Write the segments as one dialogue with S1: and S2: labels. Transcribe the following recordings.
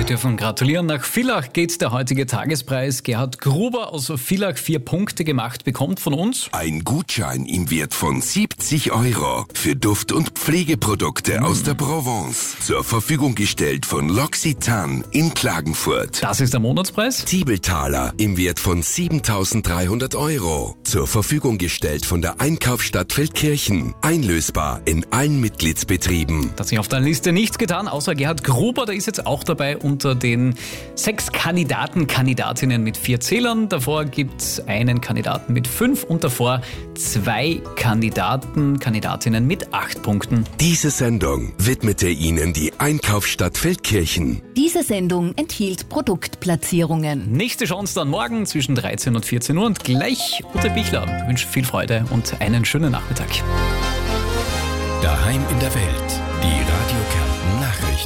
S1: Wir dürfen gratulieren. Nach Villach geht der heutige Tagespreis. Gerhard Gruber aus Villach 4 Punkte gemacht, bekommt von uns
S2: ein Gutschein im Wert von 70 € für Duft- und Pflegeprodukte aus der Provence. Zur Verfügung gestellt von L'Occitane in Klagenfurt.
S1: Das ist der Monatspreis.
S2: Tiebeltaler im Wert von 7.300 €. Zur Verfügung gestellt von der Einkaufsstadt Feldkirchen. Einlösbar in allen Mitgliedsbetrieben.
S1: Da hat sich auf der Liste nichts getan, außer Gerhard Gruber. Der ist jetzt auch dabei unter den 6 Kandidatinnen mit 4 Zählern. Davor gibt es einen Kandidaten mit 5 und davor 2 Kandidatinnen mit 8 Punkten.
S2: Diese Sendung widmete Ihnen die Einkaufsstadt Feldkirchen.
S3: Diese Sendung enthielt Produktplatzierungen.
S1: Nächste Chance dann morgen zwischen 13 und 14 Uhr und gleich Ute Bichler. Ich wünsche viel Freude und einen schönen Nachmittag.
S4: Daheim in der Welt. Die Radio Kärnten Nachrichten.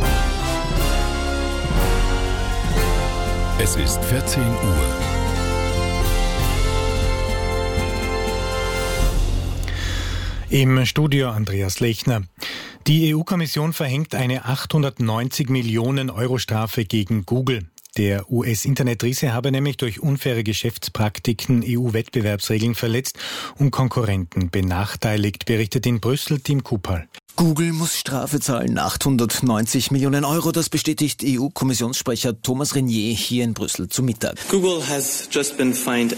S4: Es ist 14 Uhr.
S5: Im Studio Andreas Lechner. Die EU-Kommission verhängt eine 890 Millionen € Strafe gegen Google. Der US-Internetriese habe nämlich durch unfaire Geschäftspraktiken EU-Wettbewerbsregeln verletzt und Konkurrenten benachteiligt, berichtet in Brüssel Tim Kupal.
S6: Google muss Strafe zahlen, 890 Millionen €. Das bestätigt EU-Kommissionssprecher Thomas Renier hier in Brüssel zu Mittag.
S7: Google has just been fined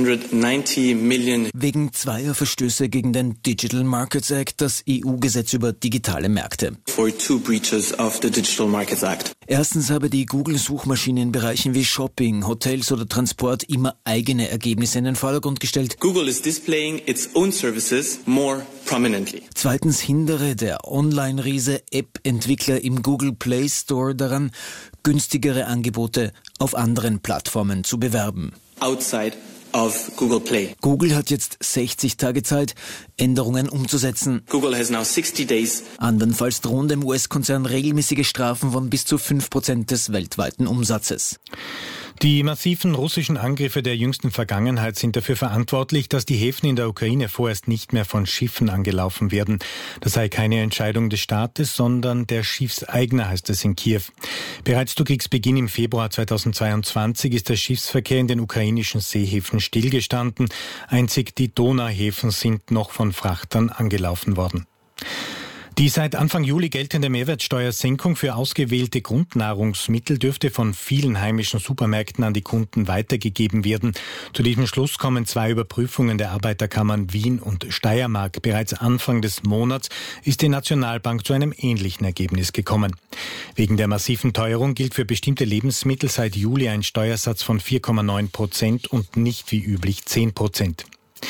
S7: 890 million.
S6: Wegen 2 Verstöße gegen den Digital Markets Act, das EU-Gesetz über digitale Märkte.
S7: For 2 breaches of the Digital Markets Act.
S6: Erstens habe die Google-Suchmaschine in Bereichen wie Shopping, Hotels oder Transport immer eigene Ergebnisse in den Vordergrund gestellt.
S7: Google is displaying its own services more prominently.
S6: Zweitens hindere der Online-Riese App-Entwickler im Google Play Store daran, günstigere Angebote auf anderen Plattformen zu bewerben.
S7: Outside of Google Play.
S6: Google hat jetzt 60 Tage Zeit, Änderungen umzusetzen.
S7: Google has now 60 days.
S6: Andernfalls drohen dem US-Konzern regelmäßige Strafen von bis zu 5% des weltweiten Umsatzes.
S5: Die massiven russischen Angriffe der jüngsten Vergangenheit sind dafür verantwortlich, dass die Häfen in der Ukraine vorerst nicht mehr von Schiffen angelaufen werden. Das sei keine Entscheidung des Staates, sondern der Schiffseigner, heißt es in Kiew. Bereits zu Kriegsbeginn im Februar 2022 ist der Schiffsverkehr in den ukrainischen Seehäfen stillgestanden. Einzig die Donauhäfen sind noch von Frachtern angelaufen worden. Die seit Anfang Juli geltende Mehrwertsteuersenkung für ausgewählte Grundnahrungsmittel dürfte von vielen heimischen Supermärkten an die Kunden weitergegeben werden. Zu diesem Schluss kommen 2 Überprüfungen der Arbeiterkammern Wien und Steiermark. Bereits Anfang des Monats ist die Nationalbank zu einem ähnlichen Ergebnis gekommen. Wegen der massiven Teuerung gilt für bestimmte Lebensmittel seit Juli ein Steuersatz von 4,9% und nicht wie üblich 10%.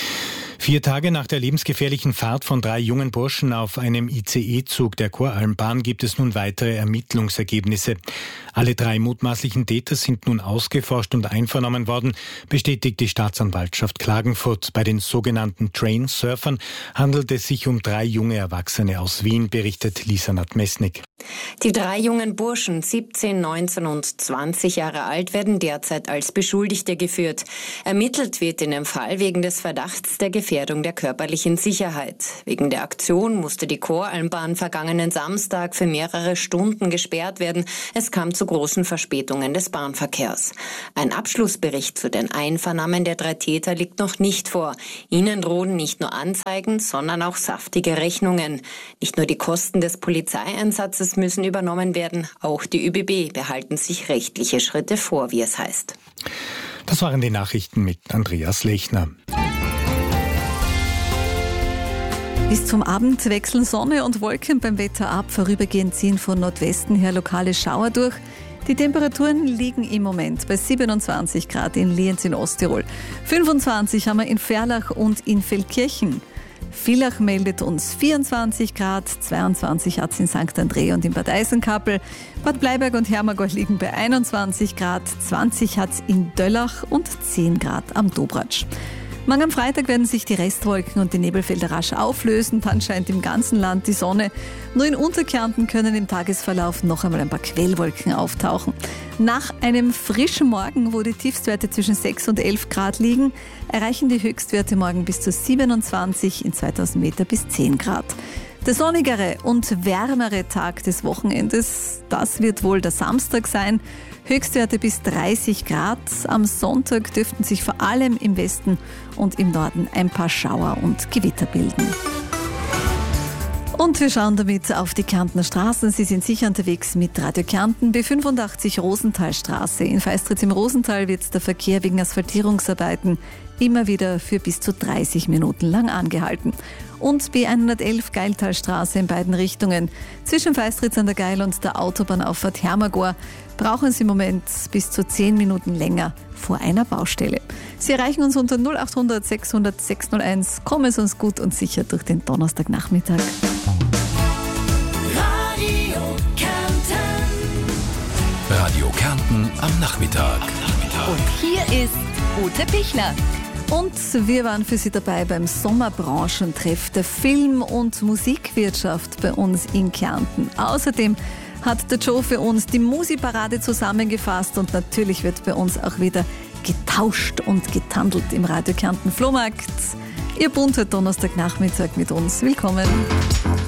S5: 4 Tage nach der lebensgefährlichen Fahrt von 3 jungen Burschen auf einem ICE-Zug der Koralmbahn gibt es nun weitere Ermittlungsergebnisse. Alle 3 mutmaßlichen Täter sind nun ausgeforscht und einvernommen worden, bestätigt die Staatsanwaltschaft Klagenfurt. Bei den sogenannten Train-Surfern handelt es sich um 3 junge Erwachsene aus Wien, berichtet Lisa Nadmesnik.
S8: Die 3 jungen Burschen, 17, 19 und 20 Jahre alt, werden derzeit als Beschuldigte geführt. Ermittelt wird in dem Fall wegen des Verdachts der Gefährdung der körperlichen Sicherheit. Wegen der Aktion musste die Koralmbahn vergangenen Samstag für mehrere Stunden gesperrt werden. Es kam zu großen Verspätungen des Bahnverkehrs. Ein Abschlussbericht zu den Einvernahmen der 3 Täter liegt noch nicht vor. Ihnen drohen nicht nur Anzeigen, sondern auch saftige Rechnungen. Nicht nur die Kosten des Polizeieinsatzes müssen übernommen werden, auch die ÖBB behalten sich rechtliche Schritte vor, wie es heißt.
S5: Das waren die Nachrichten mit Andreas Lechner.
S9: Bis zum Abend wechseln Sonne und Wolken beim Wetter ab. Vorübergehend ziehen von Nordwesten her lokale Schauer durch. Die Temperaturen liegen im Moment bei 27 Grad in Lienz in Osttirol. 25 haben wir in Ferlach und in Feldkirchen. Villach meldet uns 24 Grad, 22 hat es in St. André und in Bad Eisenkappel. Bad Bleiberg und Hermagor liegen bei 21 Grad, 20 hat es in Döllach und 10 Grad am Dobratsch. Morgen am Freitag werden sich die Restwolken und die Nebelfelder rasch auflösen. Dann scheint im ganzen Land die Sonne. Nur in Unterkärnten können im Tagesverlauf noch einmal ein paar Quellwolken auftauchen. Nach einem frischen Morgen, wo die Tiefstwerte zwischen 6 und 11 Grad liegen, erreichen die Höchstwerte morgen bis zu 27, in 2000 Meter bis 10 Grad. Der sonnigere und wärmere Tag des Wochenendes, das wird wohl der Samstag sein. Höchstwerte bis 30 Grad. Am Sonntag dürften sich vor allem im Westen und im Norden ein paar Schauer und Gewitter bilden. Und wir schauen damit auf die Kärntner Straßen. Sie sind sicher unterwegs mit Radio Kärnten. B85 Rosenthalstraße. In Feistritz im Rosental wird der Verkehr wegen Asphaltierungsarbeiten immer wieder für bis zu 30 Minuten lang angehalten. Und B111 Geiltalstraße in beiden Richtungen. Zwischen Feistritz an der Geil und der Autobahnauffahrt Hermagor brauchen Sie im Moment bis zu 10 Minuten länger vor einer Baustelle. Sie erreichen uns unter 0800 600 601. Kommen es uns gut und sicher durch den Donnerstagnachmittag.
S4: Radio Kärnten am Nachmittag.
S3: Und hier ist Ute Pichler.
S9: Und wir waren für Sie dabei beim Sommerbranchentreff der Film- und Musikwirtschaft bei uns in Kärnten. Außerdem hat der Joe für uns die Musikparade zusammengefasst und natürlich wird bei uns auch wieder getauscht und getandelt im Radio Kärnten Flohmarkt. Ihr bunter Donnerstagnachmittag mit uns. Willkommen.